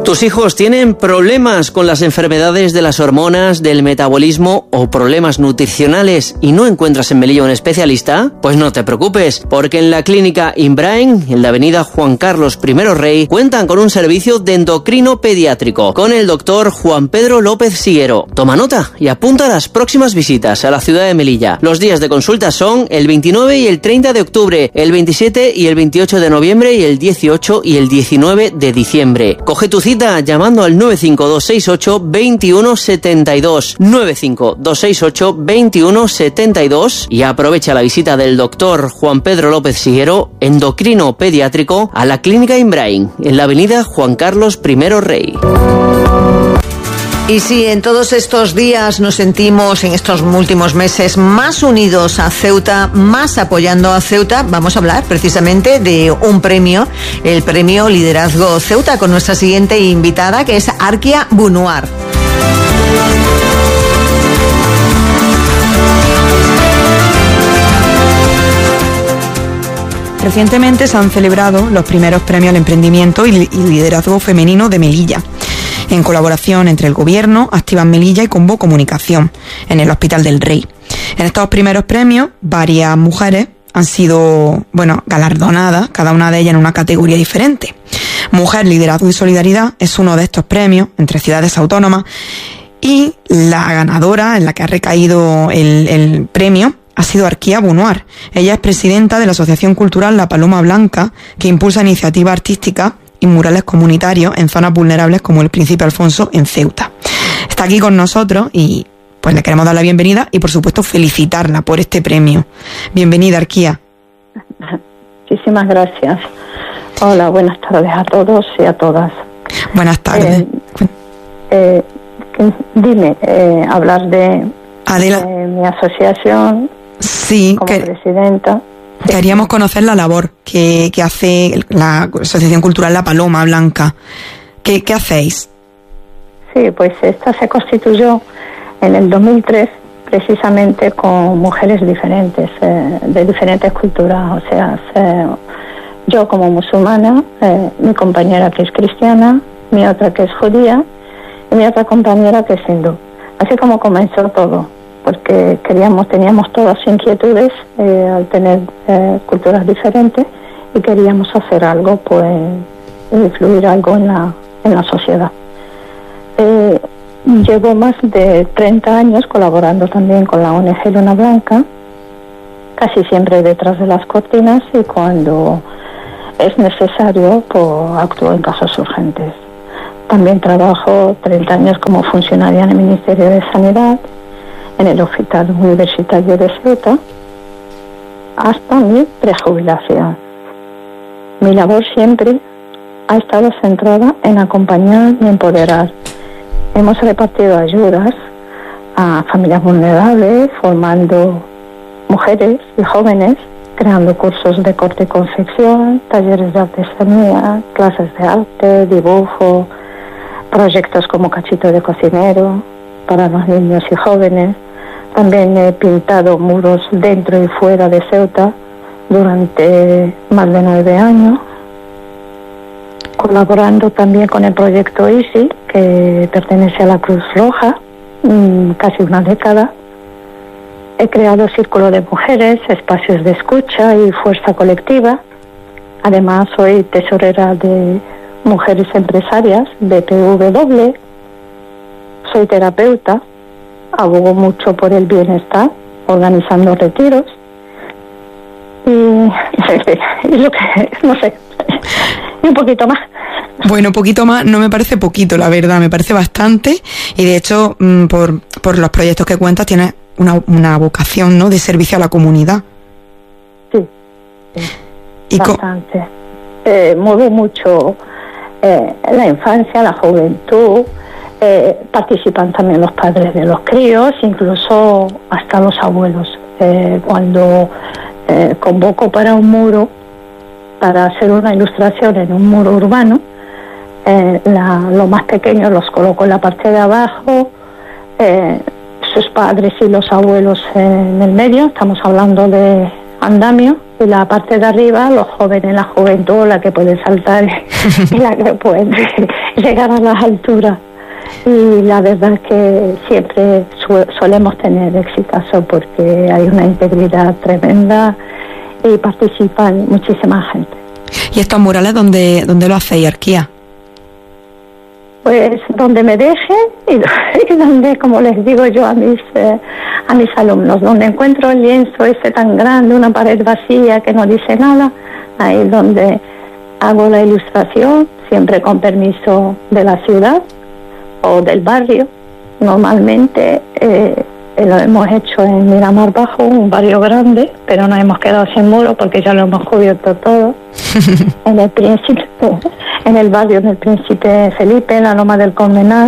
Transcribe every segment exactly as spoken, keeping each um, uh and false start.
¿Tus hijos tienen problemas con las enfermedades de las hormonas, del metabolismo o problemas nutricionales y no encuentras en Melilla un especialista? Pues no te preocupes, porque en la clínica Inbrain, en la avenida Juan Carlos I Rey, cuentan con un servicio de endocrino pediátrico con el doctor Juan Pedro López Siguero. Toma nota y apunta a las próximas visitas a la ciudad de Melilla. Los días de consulta son el veintinueve y el treinta de octubre, el veintisiete y el veintiocho de noviembre y el dieciocho y el diecinueve de diciembre. Coge tu cita llamando al nueve cinco dos seis ocho, dos uno siete dos, nueve cinco dos seis ocho, dos uno siete dos y aprovecha la visita del doctor Juan Pedro López Siguero, endocrino pediátrico, a la clínica Inbrain, en la avenida Juan Carlos I Rey. Y si en todos estos días nos sentimos, en estos últimos meses, más unidos a Ceuta, más apoyando a Ceuta, vamos a hablar precisamente de un premio, el premio Liderazgo Ceuta, con nuestra siguiente invitada, que es Arquia Bunuar. Recientemente se han celebrado los primeros premios al emprendimiento y liderazgo femenino de Melilla, en colaboración entre el Gobierno, Activa Melilla y Combo Comunicación, en el Hospital del Rey. En estos primeros premios, varias mujeres han sido, bueno, galardonadas, cada una de ellas en una categoría diferente. Mujer, Liderazgo y Solidaridad es uno de estos premios entre ciudades autónomas, y la ganadora en la que ha recaído el, el premio ha sido Arquia Bunuar. Ella es presidenta de la Asociación Cultural La Paloma Blanca, que impulsa iniciativas artísticas y murales comunitarios en zonas vulnerables como el Príncipe Alfonso en Ceuta. Está aquí con nosotros y pues le queremos dar la bienvenida y por supuesto felicitarla por este premio. Bienvenida, Arquia. Muchísimas gracias. Hola, buenas tardes a todos y a todas. Buenas tardes. Eh, eh, dime, eh, hablar de, de mi asociación. Sí, como que... presidenta. Queríamos conocer la labor que, que hace la Asociación Cultural La Paloma Blanca. ¿Qué, qué hacéis? Sí, pues esta se constituyó en el dos mil tres precisamente con mujeres diferentes, eh, de diferentes culturas. O sea, eh, yo como musulmana, eh, mi compañera que es cristiana, mi otra que es judía y mi otra compañera que es hindú. Así como comenzó todo, porque queríamos, teníamos todas inquietudes eh, al tener eh, culturas diferentes y queríamos hacer algo, pues, influir algo en la, en la sociedad. Eh, llevo más de treinta años colaborando también con la O N G Luna Blanca, casi siempre detrás de las cortinas, y cuando es necesario, pues actúo en casos urgentes. También trabajo treinta años como funcionaria en el Ministerio de Sanidad, en el Hospital Universitario de Ceuta, hasta mi prejubilación. Mi labor siempre ha estado centrada en acompañar y empoderar. Hemos repartido ayudas a familias vulnerables, formando mujeres y jóvenes, creando cursos de corte y confección, talleres de artesanía, clases de arte, dibujo, proyectos como Cachito de Cocinero para los niños y jóvenes. También he pintado muros dentro y fuera de Ceuta durante más de nueve años, colaborando también con el proyecto Easy, que pertenece a la Cruz Roja, casi una década. He creado círculos de mujeres, espacios de escucha y fuerza colectiva. Además, soy tesorera de Mujeres Empresarias, B P W. Soy terapeuta, abogo mucho por el bienestar, organizando retiros. Y, y lo que, no sé, y un poquito más. Bueno, un poquito más no me parece poquito, la verdad, me parece bastante. Y de hecho, por, por los proyectos que cuentas, tienes una, una vocación, ¿no?, de servicio a la comunidad. Sí, sí, y bastante. Co- eh, muevo mucho eh, la infancia, la juventud. Eh, participan también los padres de los críos, incluso hasta los abuelos. Eh, cuando eh, convoco para un muro, para hacer una ilustración en un muro urbano, eh, la, los más pequeños los coloco en la parte de abajo, eh, sus padres y los abuelos en el medio. Estamos hablando de andamio, y la parte de arriba, los jóvenes, la juventud, la que puede saltar y la que puede llegar a las alturas. Y la verdad es que siempre su- solemos tener exitazo porque hay una integridad tremenda y participan muchísima gente. ¿Y estos murales dónde, dónde lo hacéis, Arquía? Pues donde me deje y, y donde, como les digo yo a mis eh, a mis alumnos, donde encuentro el lienzo ese tan grande, una pared vacía que no dice nada, ahí es donde hago la ilustración, siempre con permiso de la ciudad o del barrio. Normalmente eh, lo hemos hecho en Miramar Bajo, un barrio grande, pero no hemos quedado sin muro porque ya lo hemos cubierto todo. en el príncipe, en el barrio del Príncipe Felipe, en la Loma del Colmenar,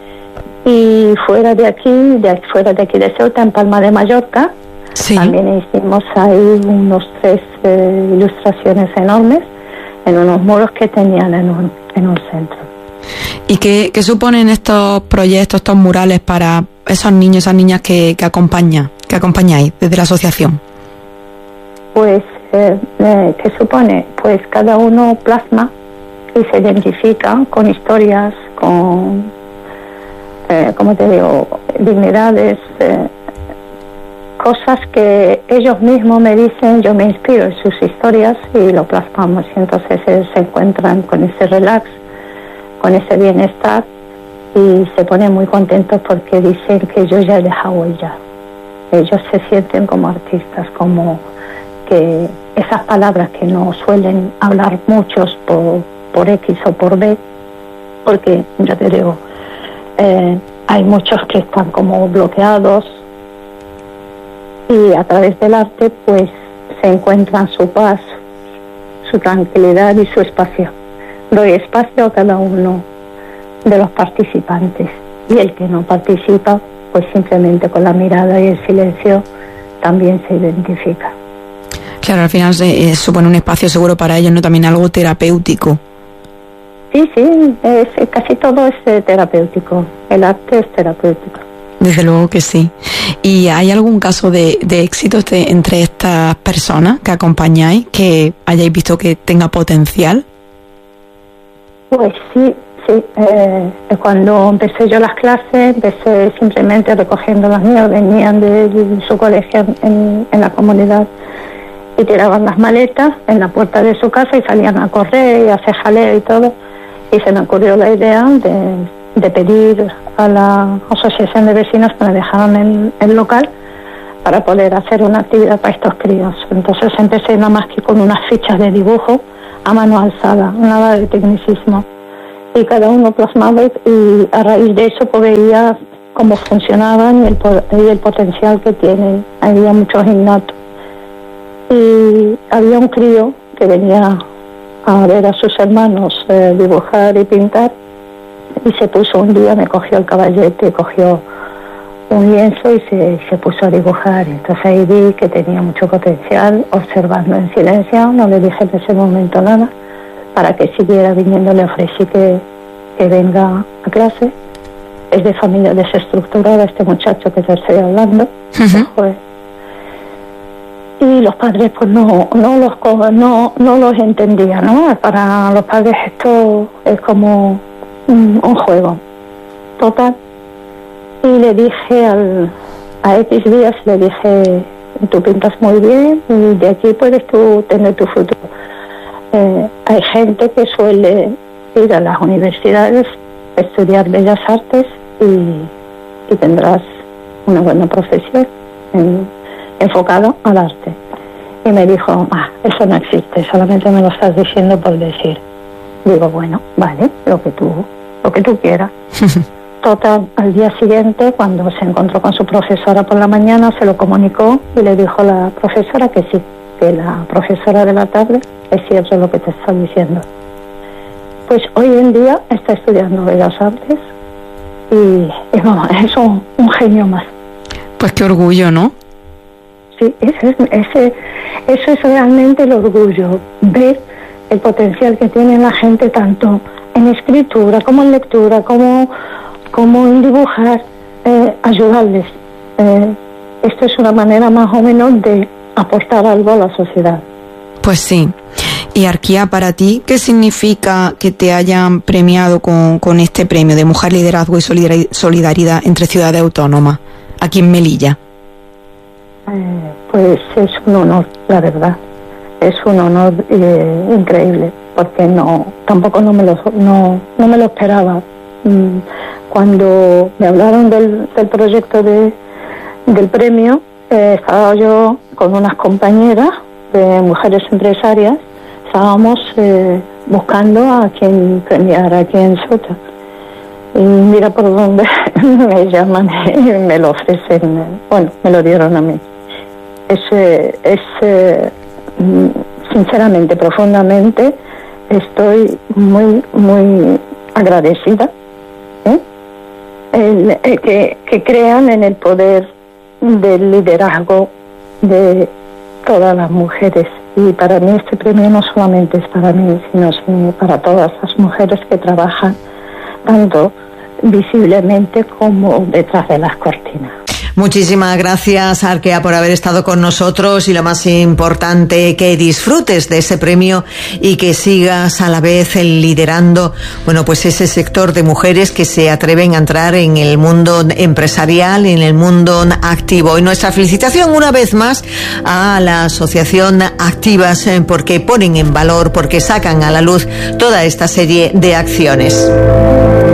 y fuera de aquí, de fuera de aquí de Ceuta, en Palma de Mallorca, Sí. también hicimos ahí unos tres eh, ilustraciones enormes en unos muros que tenían en un, en un centro. ¿Y qué, qué suponen estos proyectos, estos murales para esos niños, esas niñas que, que acompaña, que acompañáis desde la asociación? Pues, eh, eh, ¿qué supone? Pues cada uno plasma y se identifica con historias, con, eh, como te digo, dignidades, eh, cosas que ellos mismos me dicen, yo me inspiro en sus historias y lo plasmamos, y entonces eh, se encuentran con ese relax, con ese bienestar, y se ponen muy contentos porque dicen que yo ya he dejado huella. Ellos se sienten como artistas, como que esas palabras que no suelen hablar muchos por, por X o por B, porque ya te digo, eh, hay muchos que están como bloqueados, y a través del arte pues se encuentran su paz, su tranquilidad y su espacio. Doy espacio a cada uno de los participantes, y el que no participa pues simplemente con la mirada y el silencio también se identifica. Claro, al final se, eh, supone un espacio seguro para ellos, ¿no? También algo terapéutico. Sí, sí, es, casi todo es eh, terapéutico, el arte es terapéutico. Desde luego que sí. ¿Y hay algún caso de, de éxito este, entre estas personas que acompañáis, que hayáis visto que tenga potencial? Pues sí, sí. Eh, cuando empecé yo las clases, empecé simplemente recogiendo las niñas, venían de, de su colegio en, en la comunidad y tiraban las maletas en la puerta de su casa y salían a correr y a hacer jaleo y todo. Y se me ocurrió la idea de, de pedir a la asociación de vecinos que me dejaran el, el local para poder hacer una actividad para estos críos. Entonces empecé nada más que con unas fichas de dibujo a mano alzada, nada de tecnicismo. Y cada uno plasmaba y, y a raíz de eso pues veía cómo funcionaban y el, y el potencial que tienen. Había muchos innatos. Y había un crío que venía a ver a sus hermanos eh, dibujar y pintar, y se puso un día, me cogió el caballete, cogió un lienzo y se, se puso a dibujar. Entonces ahí vi que tenía mucho potencial, observando en silencio, no le dije en ese momento nada, para que siguiera viniendo. Le ofrecí que, que venga a clase. Es de familia desestructurada este muchacho que te estoy hablando. Uh-huh. Pues, y los padres pues no no los no no los entendían, ¿no? Para los padres esto es como un, un juego total. Y le dije al a X días, le dije, tú pintas muy bien y de aquí puedes tú tener tu futuro. Eh, hay gente que suele ir a las universidades a estudiar bellas artes y, y tendrás una buena profesión en, enfocado al arte. Y me dijo, ah, eso no existe, solamente me lo estás diciendo por decir. Digo, bueno, vale, lo que tú, lo que tú quieras. Total, al día siguiente, cuando se encontró con su profesora por la mañana, se lo comunicó y le dijo la profesora que sí, que la profesora de la tarde es cierto lo que te está diciendo. Pues hoy en día está estudiando bellas artes y, y vamos, es un, un genio más. Pues qué orgullo, ¿no? Sí, ese, ese, eso es realmente el orgullo, ver el potencial que tiene la gente tanto en escritura como en lectura, como, como en dibujar, eh, ayudarles. Eh, esto es una manera más o menos de aportar algo a la sociedad. Pues sí. Y Arquía, para ti, ¿qué significa que te hayan premiado con, con este premio de Mujer, Liderazgo y Solidaridad entre Ciudades Autónomas, aquí en Melilla? Eh, pues es un honor, la verdad. Es un honor eh, increíble, porque no, tampoco no me lo, no, no me lo esperaba. Mm, cuando me hablaron del, del proyecto de, del premio, eh, estaba yo con unas compañeras de mujeres empresarias, estábamos eh, buscando a quien premiar aquí en Ceuta. Y mira por dónde me llaman y me lo ofrecen, bueno, me lo dieron a mí. Es, es eh, sinceramente, profundamente, estoy muy, muy agradecida, ¿eh? el, el que, que crean en el poder del liderazgo de todas las mujeres. Y para mí este premio no solamente es para mí, sino, sino para todas las mujeres que trabajan tanto visiblemente como detrás de las cortinas. Muchísimas gracias, Arquea, por haber estado con nosotros, y lo más importante, que disfrutes de ese premio y que sigas a la vez liderando, bueno, pues ese sector de mujeres que se atreven a entrar en el mundo empresarial, en el mundo activo. Y nuestra felicitación una vez más a la Asociación Activas, porque ponen en valor, porque sacan a la luz toda esta serie de acciones.